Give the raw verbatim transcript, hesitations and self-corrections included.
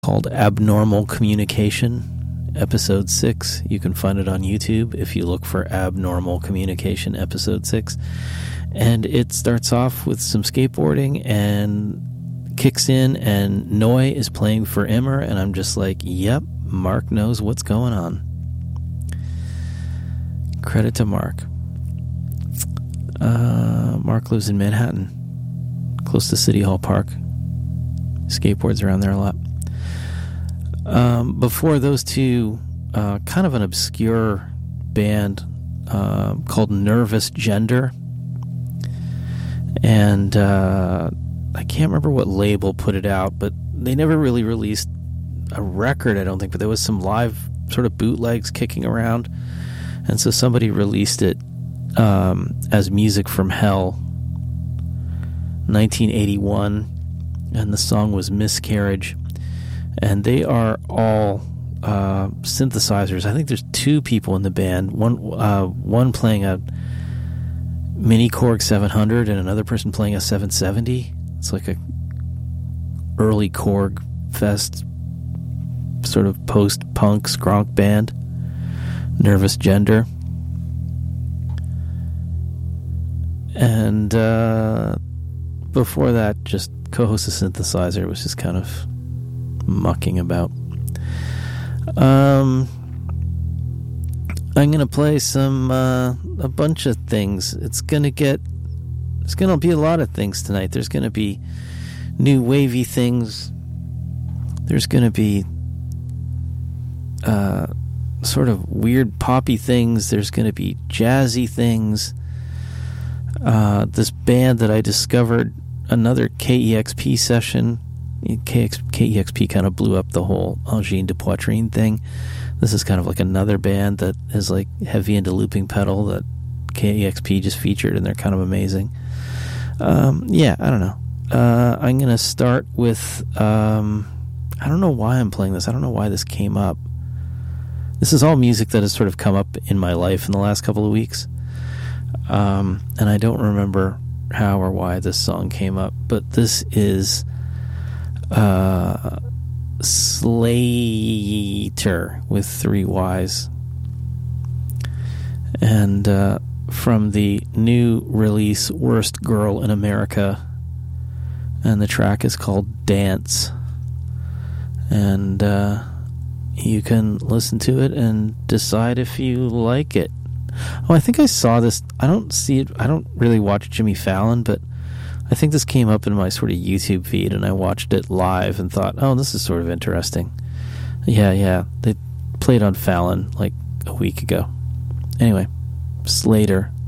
called Abnormal Communication, Episode six. You can find it on YouTube if you look for Abnormal Communication, Episode six. And it starts off with some skateboarding and kicks in, and Noi is playing for Immer, and I'm just like, yep, Mark knows what's going on. Credit to Mark. Uh, Mark lives in Manhattan, close to City Hall Park. Skateboards around there a lot. Um, before those two, uh, kind of an obscure band uh, called Nervous Gender. And uh, I can't remember what label put it out, but they never really released a record, I don't think, but there was some live sort of bootlegs kicking around. And so somebody released it um, as Music from Hell, nineteen eighty-one, and the song was Miscarriage. And they are all uh, synthesizers. I think there's two people in the band. One uh, one playing a Mini Korg seven hundred and another person playing a seven seventy. It's like a early Korg Fest sort of post-punk skronk band. Nervous Gender. And uh, before that, just co-host a synthesizer, was just kind of mucking about. Um, I'm gonna play some uh, a bunch of things. It's gonna get. It's gonna be a lot of things tonight. There's gonna be new wavy things. There's gonna be uh, sort of weird poppy things. There's gonna be jazzy things. Uh, this band that I discovered, another K E X P session. K E X P kind of blew up the whole Angine de Poitrine thing. This is kind of like another band that is like heavy into looping pedal that K E X P just featured, and they're kind of amazing. Um, yeah, I don't know. Uh, I'm going to start with, um, I don't know why I'm playing this. I don't know why this came up. This is all music that has sort of come up in my life in the last couple of weeks. Um, and I don't remember how or why this song came up, but this is Uh, Slater with three Y's, and uh, from the new release Worst Girl in America, and the track is called Dance, and uh, you can listen to it and decide if you like it. Oh, I think I saw this. I don't see it. I don't really watch Jimmy Fallon, but I think this came up in my sort of YouTube feed, and I watched it live and thought, oh, this is sort of interesting. Yeah, yeah. They played on Fallon like a week ago. Anyway, Slater